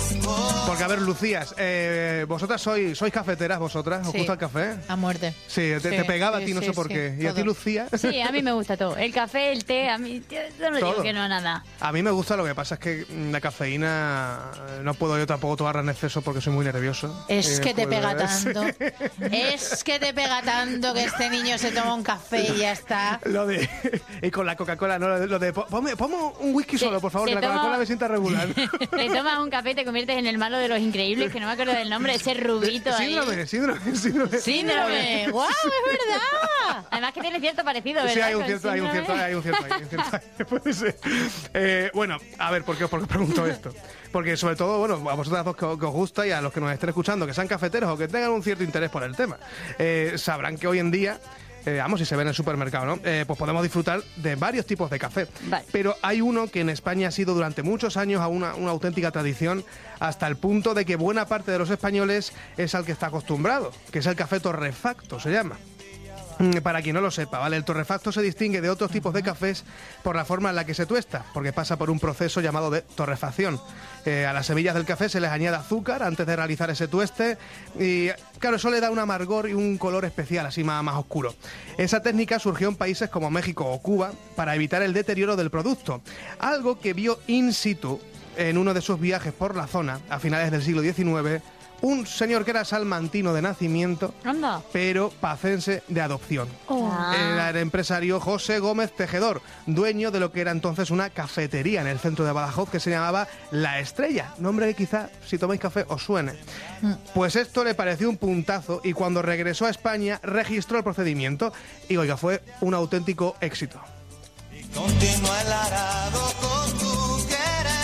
Porque, a ver, Lucías, vosotras sois cafeteras, vosotras, ¿os gusta el café? A muerte. Sí, te pegaba a ti, no sé por qué. ¿Y a ti, Lucía? Sí, a mí me gusta todo. El café, el té, a mí yo no digo que no a nada. A mí me gusta, lo que pasa es que la cafeína no puedo yo tampoco tomarla en exceso porque soy muy nervioso. Es que te pega tanto. Es que te pega tanto que este niño se toma un café y ya está. Y con la Coca-Cola, ¿no? Lo de ponme un whisky solo, por favor, que la Coca-Cola me sienta regular. Te tomas un café y te conviertes en el malo de Los Increíbles, que no me acuerdo del nombre, ese rubito síndrome, ahí. Síndrome. ¡Guau, es verdad! Además que tiene cierto parecido, ¿verdad? Sí, hay un cierto. Puede ser. Bueno, a ver, ¿por qué os pregunto esto? Porque sobre todo, bueno, a vosotras dos que os gusta y a los que nos estén escuchando, que sean cafeteros o que tengan un cierto interés por el tema, sabrán que hoy en día, si se ve en el supermercado, ¿no? Pues podemos disfrutar de varios tipos de café. Vale. Pero hay uno que en España ha sido durante muchos años una auténtica tradición, hasta el punto de que buena parte de los españoles es al que está acostumbrado, que es el café torrefacto, se llama. Para quien no lo sepa, ¿vale? El torrefacto se distingue de otros tipos de cafés por la forma en la que se tuesta, porque pasa por un proceso llamado de torrefacción. A las semillas del café se les añade azúcar antes de realizar ese tueste y, claro, eso le da un amargor y un color especial, así más oscuro. Esa técnica surgió en países como México o Cuba para evitar el deterioro del producto, algo que vio in situ en uno de sus viajes por la zona a finales del siglo XIX un señor que era salmantino de nacimiento, Anda. pero pacense de adopción. Ah. Era el empresario José Gómez Tejedor, dueño de lo que era entonces una cafetería en el centro de Badajoz que se llamaba La Estrella, nombre que quizá, si tomáis café, os suene. Pues esto le pareció un puntazo y cuando regresó a España registró el procedimiento y, oiga, fue un auténtico éxito. Y continúa el arado con tu querer.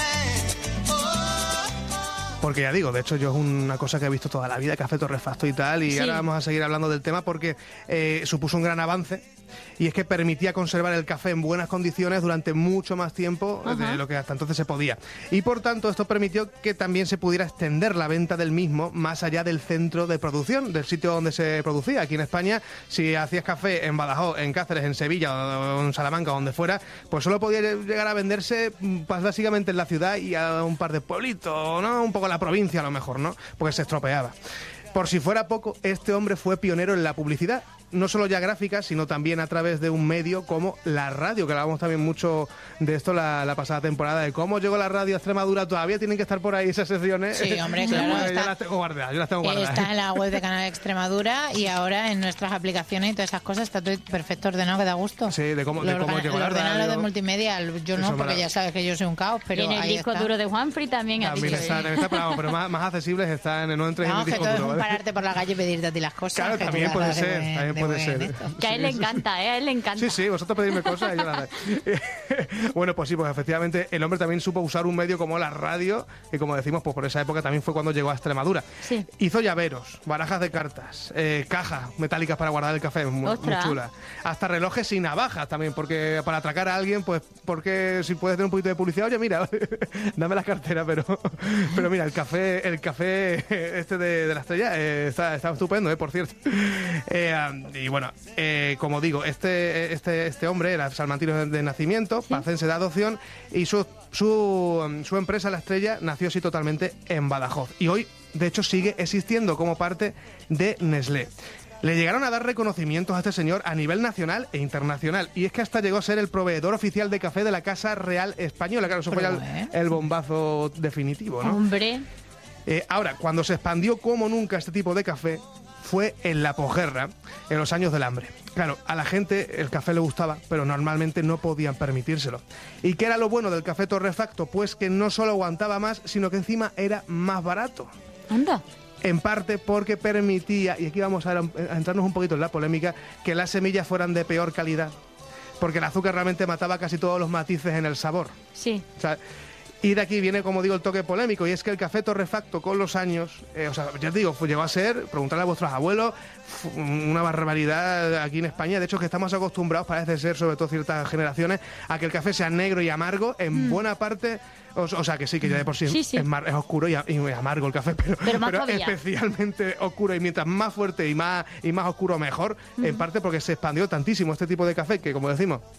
Porque ya digo, de hecho yo es una cosa que he visto toda la vida, café torrefacto y tal, y ahora vamos a seguir hablando del tema porque supuso un gran avance, y es que permitía conservar el café en buenas condiciones durante mucho más tiempo de lo que hasta entonces se podía. Y por tanto esto permitió que también se pudiera extender la venta del mismo más allá del centro de producción, del sitio donde se producía. Aquí en España, si hacías café en Badajoz, en Cáceres, en Sevilla o en Salamanca, donde fuera, pues solo podía llegar a venderse pues, básicamente en la ciudad y a un par de pueblitos, ¿no? Un poco en la provincia a lo mejor, ¿no? Porque se estropeaba. Por si fuera poco, este hombre fue pionero en la publicidad, no solo ya gráfica, sino también a través de un medio como la radio, que hablábamos también mucho de esto la pasada temporada, de cómo llegó la radio a Extremadura. Todavía tienen que estar por ahí esas secciones. Sí, hombre, claro. Yo las tengo guardadas. Está en la web de Canal Extremadura y ahora en nuestras aplicaciones y todas esas cosas está todo perfecto ordenado, que da gusto. Sí, de cómo llegó la radio. Lo de multimedia, yo no, porque ya sabes que yo soy un caos, pero y en el ahí disco está. duro de Juanfrey también está, pero más accesibles están, no entres en el disco todo duro. es pararte por la calle y pedirte a ti las cosas. Claro, también puede ser. Que a él le encanta, a él le encanta. Sí, vosotros pedidme cosas y yo las doy. Bueno, pues sí, pues efectivamente el hombre también supo usar un medio como la radio, que como decimos, pues por esa época también fue cuando llegó a Extremadura. Sí. Hizo llaveros, barajas de cartas, cajas metálicas para guardar el café, muy chulas. Hasta relojes y navajas también, porque para atracar a alguien, pues porque si puedes tener un poquito de publicidad, oye, mira, dame la cartera, pero mira, el café este de la Estrella está estupendo, por cierto. Y bueno, como digo, este hombre era salmantino de nacimiento, pacense de adopción, y su empresa, La Estrella, nació así totalmente en Badajoz. Y hoy, de hecho, sigue existiendo como parte de Nestlé. Le llegaron a dar reconocimientos a este señor a nivel nacional e internacional. Y es que hasta llegó a ser el proveedor oficial de café de la Casa Real Española. Claro, eso fue ya el bombazo definitivo, ¿no? Hombre. Ahora, cuando se expandió como nunca este tipo de café, fue en la posguerra, en los años del hambre. Claro, a la gente el café le gustaba, pero normalmente no podían permitírselo. ¿Y qué era lo bueno del café torrefacto? Pues que no solo aguantaba más, sino que encima era más barato. Anda. En parte porque permitía, y aquí vamos a entrarnos un poquito en la polémica, que las semillas fueran de peor calidad. Porque el azúcar realmente mataba casi todos los matices en el sabor. Sí. O sea, y de aquí viene, como digo, el toque polémico, y es que el café torrefacto con los años, ya os digo, llegó a ser, preguntarle a vuestros abuelos, una barbaridad aquí en España. De hecho, que estamos acostumbrados, parece ser, sobre todo ciertas generaciones, a que el café sea negro y amargo, en buena parte, o sea, que sí, que ya de por sí, es oscuro y amargo el café, pero especialmente oscuro, y mientras más fuerte y más oscuro mejor, en parte porque se expandió tantísimo este tipo de café, que como decimos,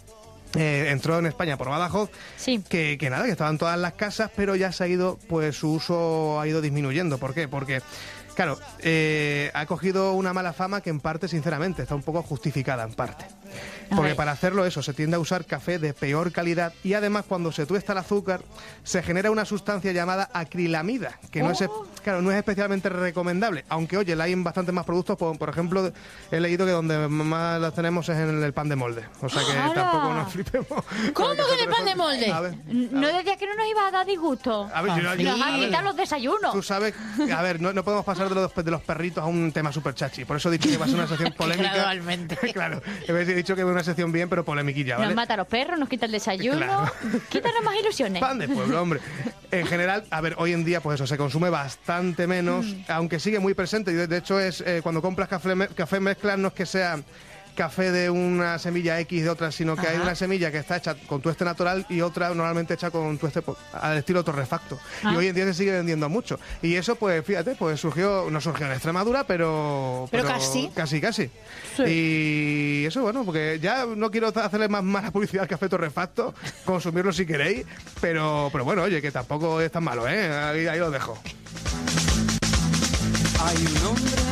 entró en España por Badajoz, Sí. que nada, que estaban todas las casas, pero ya se ha ido, pues su uso ha ido disminuyendo. ¿Por qué? Porque, claro, ha cogido una mala fama que en parte, sinceramente, está un poco justificada en parte. Porque para hacerlo eso, se tiende a usar café de peor calidad y además cuando se tuesta el azúcar se genera una sustancia llamada acrilamida, que no es especialmente recomendable. Aunque, oye, la hay en bastantes más productos, por ejemplo, he leído que donde más las tenemos es en el pan de molde. O sea que ¡Hala! tampoco nos flipemos. ¿Cómo que en el pan de molde? A ver, No decía que no nos iba a dar disgusto. a ver, Nos han quitado los desayunos. Tú sabes, a ver, no podemos pasar de los perritos a un tema súper chachi. Por eso he dicho que va a ser una sección polémica. Gradualmente. Claro, he dicho que va a ser una sección bien, pero polemiquilla, ¿vale? Nos mata a los perros, nos quita el desayuno. Claro. Quítanos más ilusiones. Pan de pueblo, hombre. En general, a ver, hoy en día, pues eso, se consume bastante menos, aunque sigue muy presente. Y de hecho, es cuando compras café mezcla, no es que sea café de una semilla X de otra, sino que hay una semilla que está hecha con tueste natural y otra normalmente hecha con tueste al estilo torrefacto. Y hoy en día se sigue vendiendo mucho. Y eso, pues fíjate, pues no surgió en Extremadura, pero casi. Casi. Sí. Y eso, bueno, porque ya no quiero hacerle más mala publicidad al café torrefacto, consumirlo si queréis, pero bueno, oye, que tampoco es tan malo, ¿eh? Ahí lo dejo. Hay un hombre